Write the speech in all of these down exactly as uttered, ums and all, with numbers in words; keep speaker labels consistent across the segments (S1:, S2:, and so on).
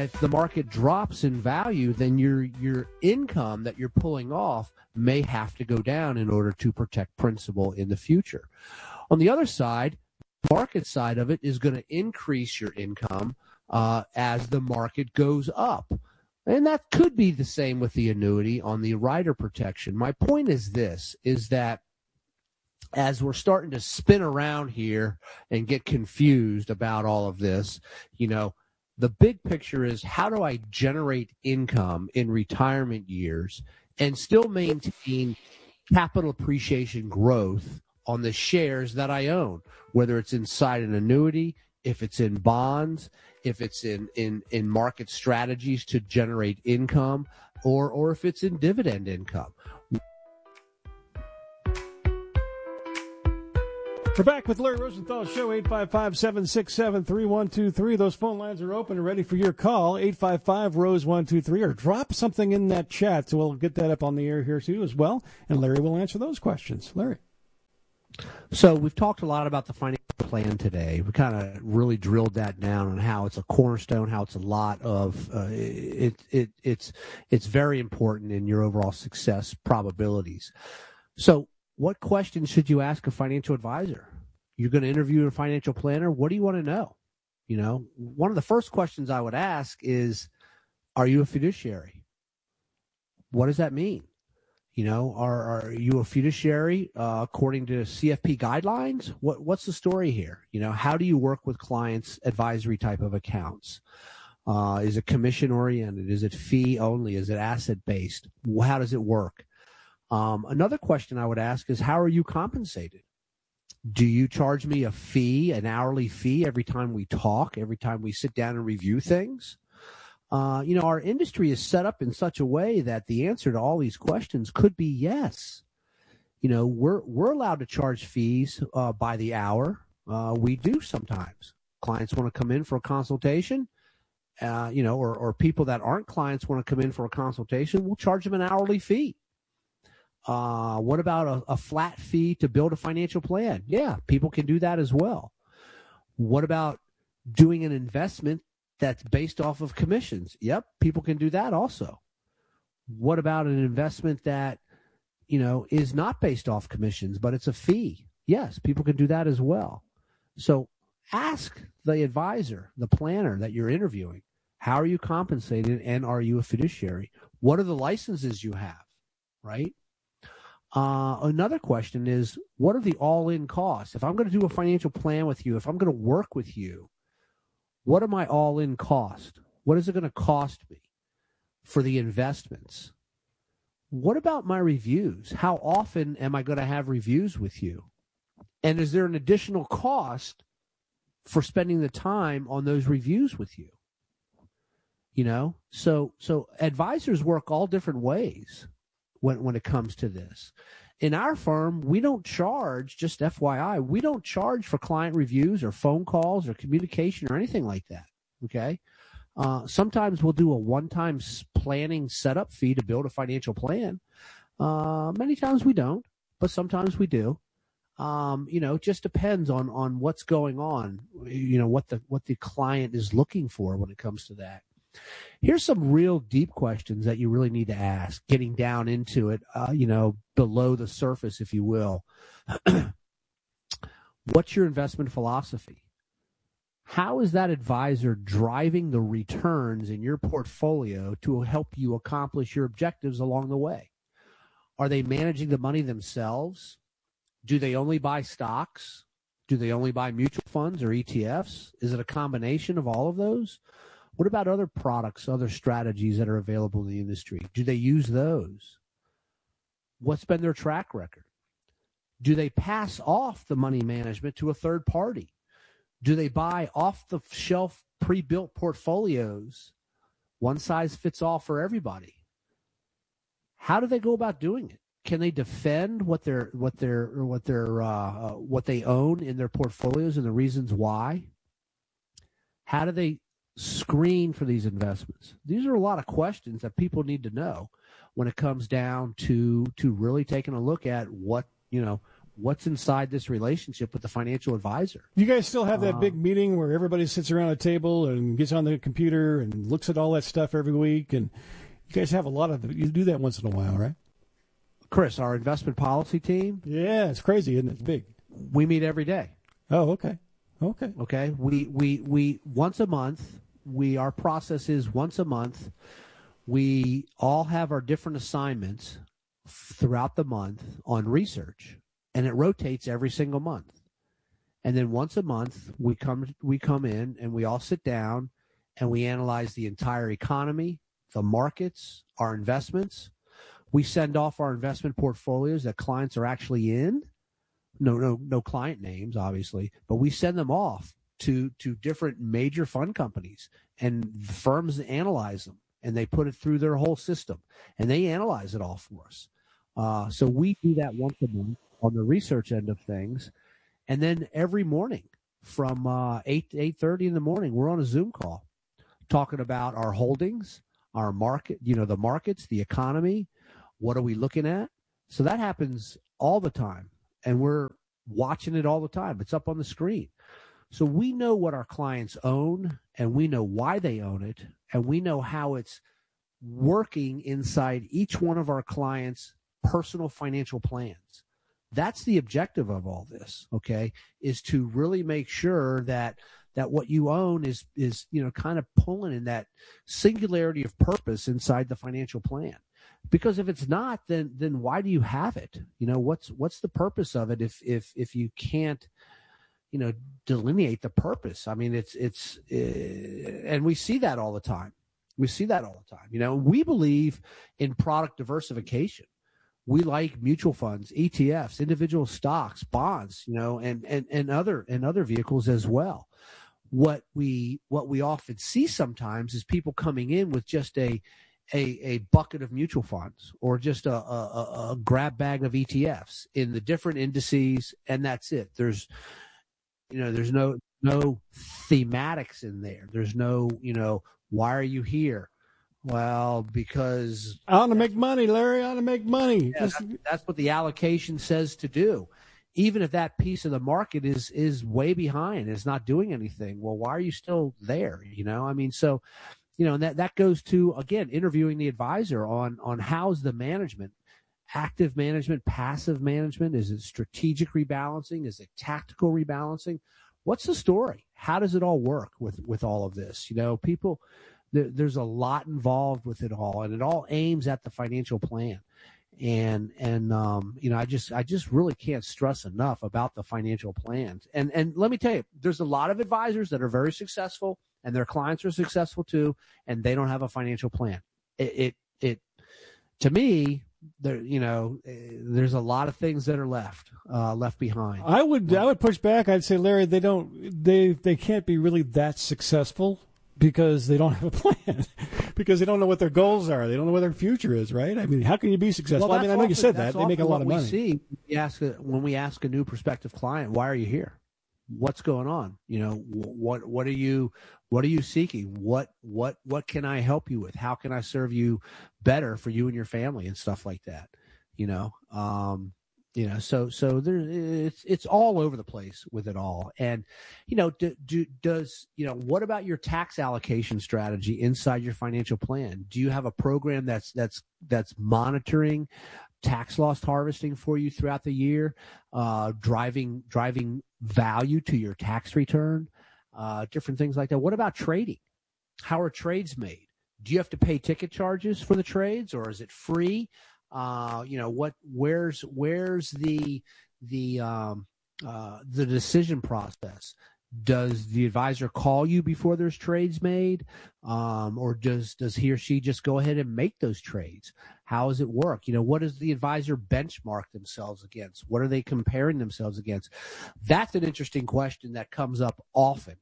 S1: if the market drops in value, then your your income that you're pulling off may have to go down in order to protect principal in the future. On the other side, the market side of it is going to increase your income uh, as the market goes up. And that could be the same with the annuity on the rider protection. My point is this, is that as we're starting to spin around here and get confused about all of this, you know, the big picture is, how do I generate income in retirement years and still maintain capital appreciation growth on the shares that I own, whether it's inside an annuity, if it's in bonds, if it's in, in, in market strategies to generate income, or, or if it's in dividend income.
S2: We're back with Larry Rosenthal's show, eight five five, seven six seven, three one two three. Those phone lines are open and ready for your call, eight five five, R O S E, one two three, or drop something in that chat, so we'll get that up on the air here, too, as well, and Larry will answer those questions. Larry.
S1: So we've talked a lot about the financial plan today. We kind of really drilled that down on how it's a cornerstone, how it's a lot of uh, it, it. It's it's very important in your overall success probabilities. So, what questions should you ask a financial advisor? You're going to interview a financial planner. What do you want to know? You know, one of the first questions I would ask is, are you a fiduciary? What does that mean? You know, are, are you a fiduciary uh, according to C F P guidelines? What What's the story here? You know, how do you work with clients' advisory type of accounts? Uh, is it commission oriented? Is it fee only? Is it asset based? How does it work? Um, another question I would ask is, how are you compensated? Do you charge me a fee, an hourly fee, every time we talk, every time we sit down and review things? Uh, you know, our industry is set up in such a way that the answer to all these questions could be yes. You know, we're we're allowed to charge fees uh, by the hour. Uh, we do sometimes. Clients want to come in for a consultation, uh, you know, or, or people that aren't clients want to come in for a consultation, we'll charge them an hourly fee. Uh, what about a, a flat fee to build a financial plan? Yeah, people can do that as well. What about doing an investment that's based off of commissions? Yep, people can do that also. What about an investment that, you know, is not based off commissions, but it's a fee? Yes, people can do that as well. So ask the advisor, the planner that you're interviewing, how are you compensated and are you a fiduciary? What are the licenses you have, right? Uh, another question is, what are the all-in costs? If I'm going to do a financial plan with you, if I'm going to work with you, what are my all-in costs? What is it going to cost me for the investments? What about my reviews? How often am I going to have reviews with you? And is there an additional cost for spending the time on those reviews with you? You know, so so advisors work all different ways when when it comes to this. In our firm, we don't charge, just F Y I, we don't charge for client reviews or phone calls or communication or anything like that, okay? Uh, sometimes we'll do a one-time planning setup fee to build a financial plan. Uh, many times we don't, but sometimes we do. Um, you know, it just depends on on what's going on, you know, what the what the client is looking for when it comes to that. Here's some real deep questions that you really need to ask, getting down into it, uh, you know, below the surface, if you will. What's your investment philosophy? How is that advisor driving the returns in your portfolio to help you accomplish your objectives along the way? Are they managing the money themselves? Do they only buy stocks? Do they only buy mutual funds or E T Fs? Is it a combination of all of those? What about other products, other strategies that are available in the industry? Do they use those? What's been their track record? Do they pass off the money management to a third party? Do they buy off-the-shelf pre-built portfolios, one size fits all for everybody? How do they go about doing it? Can they defend what they're what they're what they're uh, what they own in their portfolios and the reasons why? How do they screen for these investments? These are a lot of questions that people need to know when it comes down to to really taking a look at what, you know, what's inside this relationship with the financial advisor.
S2: You guys still have that
S1: um,
S2: big meeting where everybody sits around a table and gets on the computer and looks at all that stuff every week, and you guys have a lot of you do that once in a while, right?
S1: Chris, our investment policy team.
S2: Yeah, it's crazy, isn't it? It's big.
S1: We meet every day.
S2: Oh, okay. Okay.
S1: Okay. We we we once a month. We our process is once a month. We all have our different assignments throughout the month on research, and it rotates every single month. And then once a month, we come we come in and we all sit down and we analyze the entire economy, the markets, our investments. We send off our investment portfolios that clients are actually in. No, no, no client names, obviously, but we send them off to to different major fund companies, and the firms analyze them, and they put it through their whole system, and they analyze it all for us. Uh, so we do that once a month on the research end of things, and then every morning from uh, eight to eight thirty in the morning, we're on a Zoom call talking about our holdings, our market, you know, the markets, the economy. What are we looking at? So that happens all the time, and we're watching it all the time. It's up on the screen. So we know what our clients own, and we know why they own it, and we know how it's working inside each one of our clients' personal financial plans. That's the objective of all this, okay, is to really make sure that that what you own is, is you know, kind of pulling in that singularity of purpose inside the financial plan. Because if it's not, then then why do you have it? You know, what's what's the purpose of it if if if you can't, you know, delineate the purpose? I mean, it's it's uh, and we see that all the time. We see that all the time. You know, we believe in product diversification. We like mutual funds, E T Fs, individual stocks, bonds, you know, and and and other and other vehicles as well. What we what we often see sometimes is people coming in with just a A, a bucket of mutual funds or just a, a, a grab bag of E T Fs in the different indices, and that's it. There's, you know, there's no no thematics in there. There's no, you know, why are you here? Well, because
S2: I want to make money, Larry. I want to make money.
S1: Yeah, that's, that's what the allocation says to do. Even if that piece of the market is is way behind, it's not doing anything. Well, why are you still there? You know, I mean, so. You know, and that, that goes to, again, interviewing the advisor on, on how's the management, active management, passive management. Is it strategic rebalancing? Is it tactical rebalancing? What's the story? How does it all work with, with all of this? You know, people, there, there's a lot involved with it all, and it all aims at the financial plan. And, and, um, you know, I just, I just really can't stress enough about the financial plans. And, and let me tell you, there's a lot of advisors that are very successful, and their clients are successful too, and they don't have a financial plan. It, it, it to me, there, you know, there's a lot of things that are left, uh, left behind.
S2: I would, I would push back. I'd say, Larry, they don't, they, they can't be really that successful because they don't have a plan, because they don't know what their goals are. They don't know what their future is, right? I mean, how can you be successful?
S1: Well,
S2: I mean, I know
S1: often,
S2: you said that. They make a lot of money.
S1: We see, we ask a, when we ask a new prospective client, why are you here? What's going on? You know, what what are you what are you seeking? What what what can I help you with? How can I serve you better for you and your family and stuff like that? You know, um, you know, so so there it's it's all over the place with it all. And you know, do, do does you know what about your tax allocation strategy inside your financial plan? Do you have a program that's that's that's monitoring tax loss harvesting for you throughout the year, uh, driving driving value to your tax return, uh, different things like that? What about trading? How are trades made? Do you have to pay ticket charges for the trades, or is it free? Uh, you know, what? Where's where's the the um, uh, the decision process? Does the advisor call you before there's trades made, um, or does does he or she just go ahead and make those trades? How does it work? You know, what does the advisor benchmark themselves against? What are they comparing themselves against? That's an interesting question that comes up often,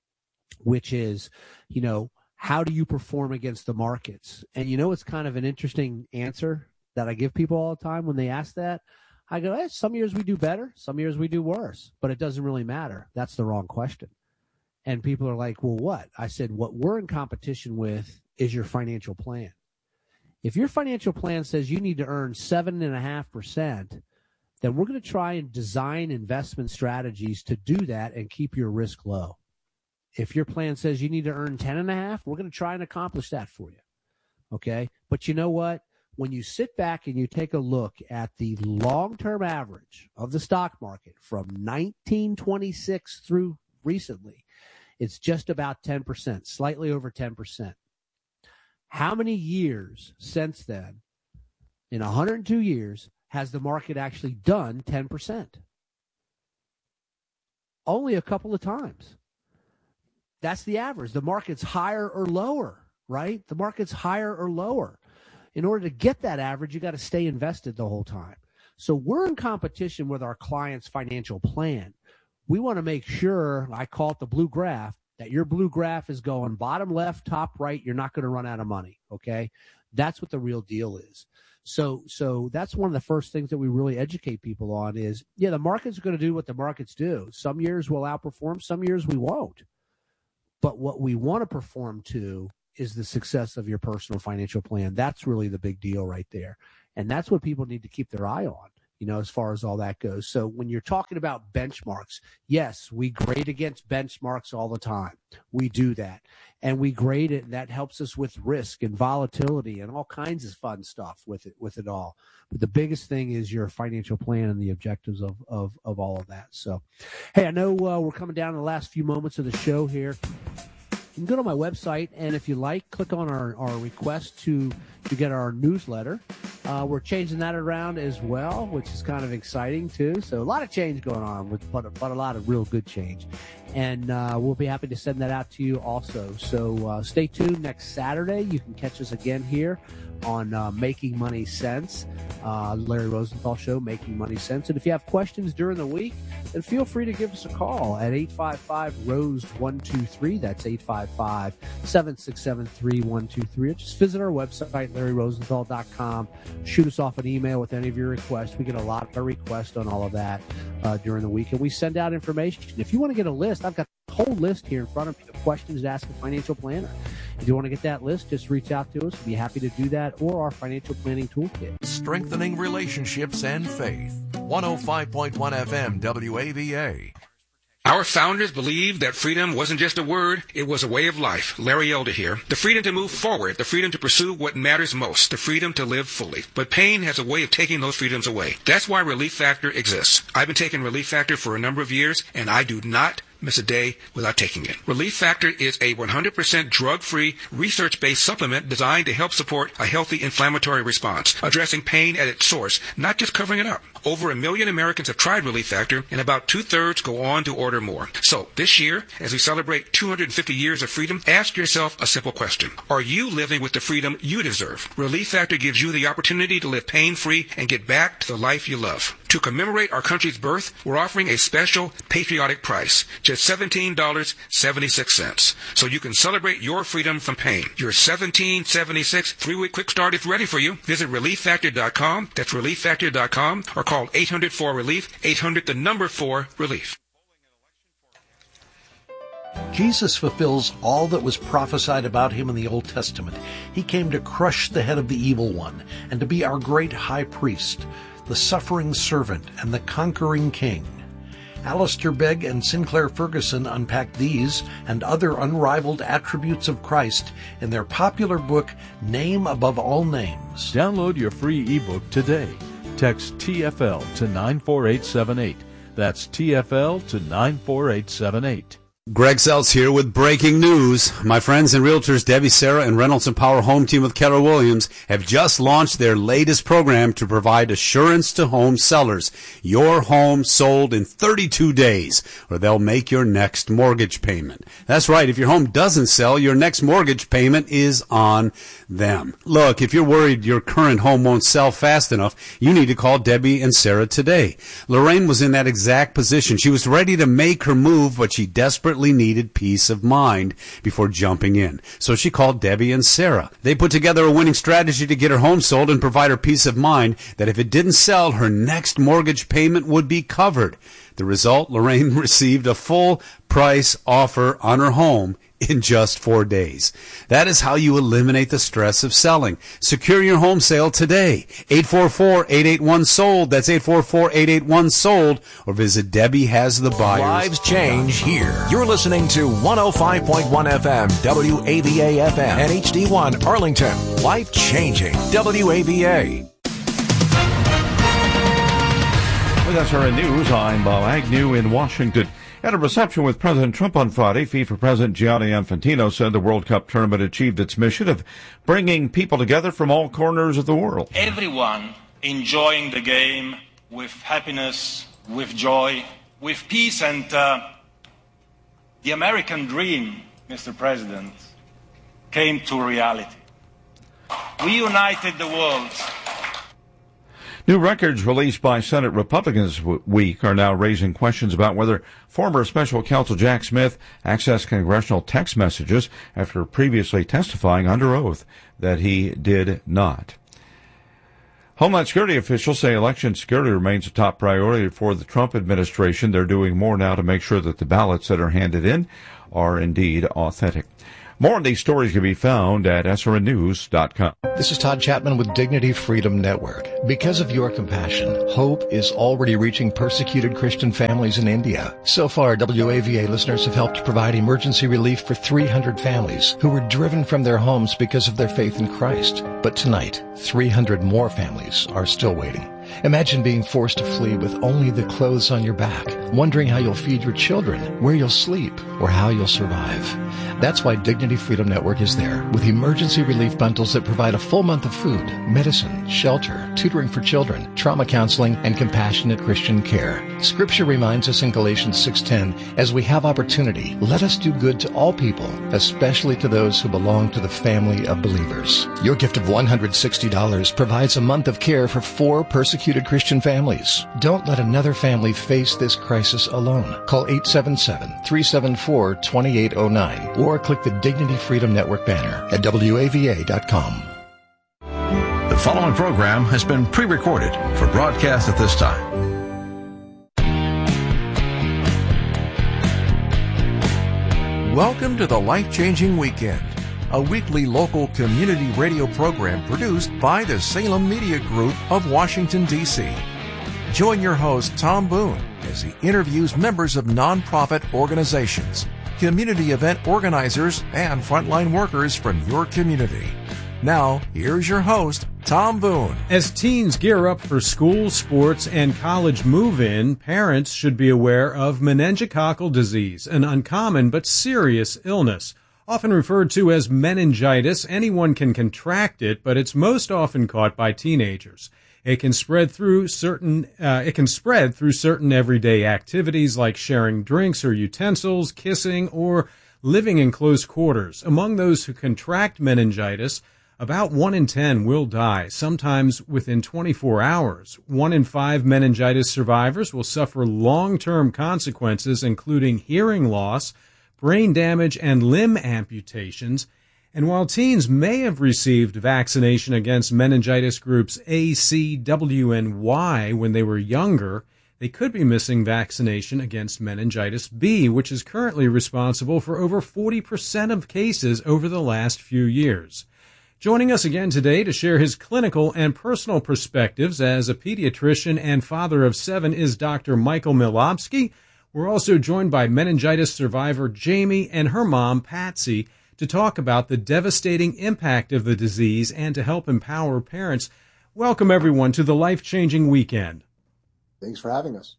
S1: which is, you know, how do you perform against the markets? And you know, it's kind of an interesting answer that I give people all the time when they ask that. I go, hey, some years we do better, some years we do worse, but it doesn't really matter. That's the wrong question. And people are like, well, what? I said, what we're in competition with is your financial plan. If your financial plan says you need to earn seven and a half percent, then we're going to try and design investment strategies to do that and keep your risk low. If your plan says you need to earn ten and a half, we're going to try and accomplish that for you. Okay. But you know what? When you sit back and you take a look at the long-term average of the stock market from nineteen twenty-six through recently, it's just about ten percent, slightly over ten percent. How many years since then, in one hundred two years, has the market actually done ten percent? Only a couple of times. That's the average. The market's higher or lower, right? The market's higher or lower. In order to get that average, you got to stay invested the whole time. So we're in competition with our client's financial plan. We want to make sure, I call it the blue graph, that your blue graph is going bottom left, top right. You're not going to run out of money, okay? That's what the real deal is. So so that's one of the first things that we really educate people on is, yeah, the market's going to do what the markets do. Some years we'll outperform, some years we won't. But what we want to perform to is the success of your personal financial plan. That's really the big deal right there. And that's what people need to keep their eye on, you know, as far as all that goes. So when you're talking about benchmarks, yes, we grade against benchmarks all the time. We do that. And we grade it, and that helps us with risk and volatility and all kinds of fun stuff with it, with it all. But the biggest thing is your financial plan and the objectives of, of, of all of that. So, hey, I know uh, we're coming down to the last few moments of the show here. You can go to my website, and if you like, click on our, our request to, to get our newsletter. Uh, we're changing that around as well, which is kind of exciting, too. So a lot of change going on, with, but, but a lot of real good change. And uh, we'll be happy to send that out to you also. So uh, stay tuned next Saturday. You can catch us again here on uh, Making Money Sense, uh, Larry Rosenthal Show, Making Money Sense. And if you have questions during the week, then feel free to give us a call at eight five five, R O S E, one two three. That's eight five five, seven six seven, three one two three. Or just visit our website, larry rosenthal dot com. Shoot us off an email with any of your requests. We get a lot of requests on all of that uh, during the week, and we send out information. If you want to get a list, I've got a whole list here in front of me of questions to ask a financial planner. If you want to get that list, just reach out to us. We'll be happy to do that, or our financial planning toolkit.
S3: Strengthening relationships and faith. one oh five point one F M W A V A.
S4: Our founders believed that freedom wasn't just a word, it was a way of life. Larry Elder here. The freedom to move forward, the freedom to pursue what matters most, the freedom to live fully. But pain has a way of taking those freedoms away. That's why Relief Factor exists. I've been taking Relief Factor for a number of years, and I do not miss a day without taking it. Relief Factor is a one hundred percent drug-free, research-based supplement designed to help support a healthy inflammatory response, addressing pain at its source, not just covering it up. Over a million Americans have tried Relief Factor, and about two-thirds go on to order more. So, this year, as we celebrate two hundred fifty years of freedom, ask yourself a simple question. Are you living with the freedom you deserve? Relief Factor gives you the opportunity to live pain-free and get back to the life you love. To commemorate our country's birth, we're offering a special patriotic price, just seventeen dollars and seventy-six cents. So you can celebrate your freedom from pain. Your seventeen dollars and seventy-six cents three-week quick start is ready for you. Visit relief factor dot com. That's relief factor dot com, or call eight hundred four relief, eight hundred the number four relief.
S5: Jesus fulfills all that was prophesied about him in the Old Testament. He came to crush the head of the evil one and to be our great high priest, the suffering servant and the conquering king. Alistair Begg and Sinclair Ferguson unpack these and other unrivaled attributes of Christ in their popular book, Name Above All Names.
S6: Download your free ebook today. Text T F L to nine four eight seven eight. That's T F L to nine four eight seven eight.
S7: Greg Seltz here with breaking news. My friends and realtors Debbie, Sarah, and Reynolds and Power Home Team with Keller Williams have just launched their latest program to provide assurance to home sellers. Your home sold in thirty-two days, or they'll make your next mortgage payment. That's right. If your home doesn't sell, your next mortgage payment is on them. Look, if you're worried your current home won't sell fast enough, you need to call Debbie and Sarah today. Lorraine was in that exact position. She was ready to make her move, but she desperately needed peace of mind before jumping in. So she called Debbie and Sarah. They put together a winning strategy to get her home sold and provide her peace of mind that if it didn't sell, her next mortgage payment would be covered. The result, Lorraine received a full price offer on her home in just four days. That is how you eliminate the stress of selling. Secure your home sale today. eight four four, eight eight one, sold. That's eight four four, eight eight one, sold. Or visit Debbie Has the Buyers.
S3: Lives change here. You're listening to one oh five point one F M, W A V A F M, and H D one Arlington. Life changing. W A V A.
S8: With S R N News, I'm Bob Agnew in Washington. At a reception with President Trump on Friday, FIFA President Gianni Infantino said the World Cup tournament achieved its mission of bringing people together from all corners of the world.
S9: Everyone enjoying the game with happiness, with joy, with peace, and uh, the American dream, Mister President, came to reality. We united the world.
S8: New records released by Senate Republicans this week are now raising questions about whether former special counsel Jack Smith accessed congressional text messages after previously testifying under oath that he did not. Homeland Security officials say election security remains a top priority for the Trump administration. They're doing more now to make sure that the ballots that are handed in are indeed authentic. More of these stories can be found at S R N news dot com.
S10: This is Todd Chapman with Dignity Freedom Network. Because of your compassion, hope is already reaching persecuted Christian families in India. So far, W A V A listeners have helped provide emergency relief for three hundred families who were driven from their homes because of their faith in Christ. But tonight, three hundred more families are still waiting. Imagine being forced to flee with only the clothes on your back, wondering how you'll feed your children, where you'll sleep, or how you'll survive. That's why Dignity Freedom Network is there, with emergency relief bundles that provide a full month of food, medicine, shelter, tutoring for children, trauma counseling, and compassionate Christian care. Scripture reminds us in Galatians six ten, as we have opportunity, let us do good to all people, especially to those who belong to the family of believers. Your gift of one hundred sixty dollars provides a month of care for four persecuted Christian families. Don't let another family face this crisis alone. Call eight seven seven, three seven four, two eight zero nine or click the Dignity Freedom Network banner at W A V A dot com.
S3: The following program has been pre-recorded for broadcast at this time. Welcome to the Life-Changing Weekend, a weekly local community radio program produced by the Salem Media Group of Washington, D C Join your host, Tom Boone, as he interviews members of nonprofit organizations, community event organizers, and frontline workers from your community. Now, here's your host, Tom Boone.
S2: As teens gear up for school, sports, and college move-in, parents should be aware of meningococcal disease, an uncommon but serious illness. Often referred to as meningitis, anyone can contract it, but it's most often caught by teenagers. It can spread through certain uh, it can spread through certain everyday activities like sharing drinks or utensils, kissing, or living in close quarters. Among those who contract meningitis, about one in ten will die, sometimes within twenty-four hours. One in five meningitis survivors will suffer long-term consequences, including hearing loss, brain damage, and limb amputations. And while teens may have received vaccination against meningitis groups A, C, W, and Y when they were younger, they could be missing vaccination against meningitis B, which is currently responsible for over forty percent of cases over the last few years. Joining us again today to share his clinical and personal perspectives as a pediatrician and father of seven is Doctor Michael Milobsky. We're also joined by meningitis survivor Jamie and her mom, Patsy, to talk about the devastating impact of the disease and to help empower parents. Welcome, everyone, to the Life-Changing Weekend.
S11: Thanks for having us.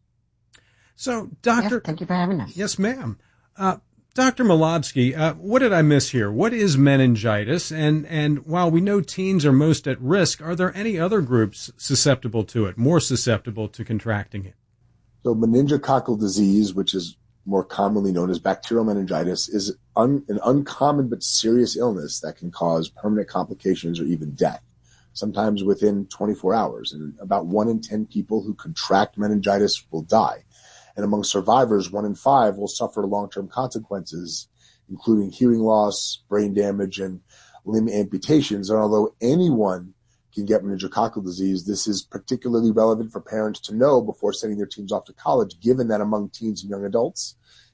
S2: So, Doctor...
S12: Yes, thank you for having us.
S2: Yes, ma'am. Uh, Doctor Milobsky, uh, what did I miss here? What is meningitis? And, and while we know teens are most at risk, are there any other groups susceptible to it, more susceptible to contracting it?
S11: So meningococcal disease, which is more commonly known as bacterial meningitis, is un, an uncommon but serious illness that can cause permanent complications or even death, sometimes within twenty-four hours. And about one in ten people who contract meningitis will die. And among survivors, one in five will suffer long-term consequences, including hearing loss, brain damage, and limb amputations. And although anyone can get meningococcal disease, this is particularly relevant for parents to know before sending their teens off to college, given that among teens and young adults,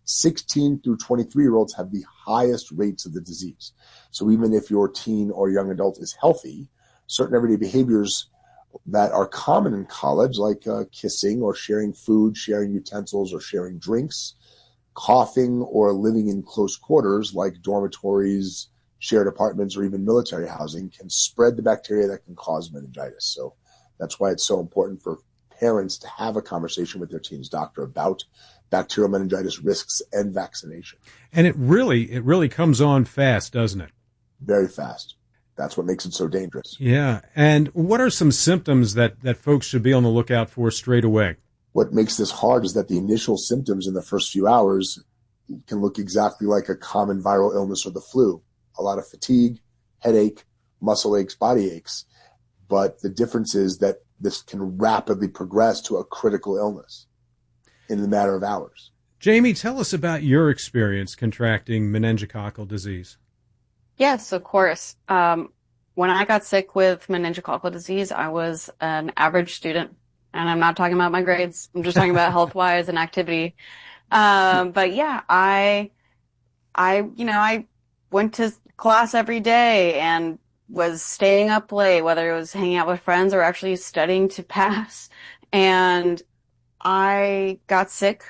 S11: sixteen through twenty-three year olds have the highest rates of the disease. So even if your teen or young adult is healthy, certain everyday behaviors that are common in college, like uh, kissing or sharing food, sharing utensils or sharing drinks, coughing or living in close quarters like dormitories, shared apartments, or even military housing, can spread the bacteria that can cause meningitis. So that's why it's so important for parents to have a conversation with their teen's doctor about bacterial meningitis risks and vaccination.
S12: And it really, it really comes on fast, doesn't it?
S11: Very fast. That's what makes it so dangerous.
S12: Yeah. And what are some symptoms that, that folks should be on the lookout for straight away?
S11: What makes this hard is that the initial symptoms in the first few hours can look exactly like a common viral illness or the flu. A lot of fatigue, headache, muscle aches, body aches. But the difference is that this can rapidly progress to a critical illness in the matter of hours.
S12: Jamie, tell us about your experience contracting meningococcal disease.
S13: Yes, of course. Um, when I got sick with meningococcal disease, I was an average student. And I'm not talking about my grades. I'm just talking about health-wise and activity. Um, but yeah, I, I, you know, I went to class every day and was staying up late, whether it was hanging out with friends or actually studying to pass. And I got sick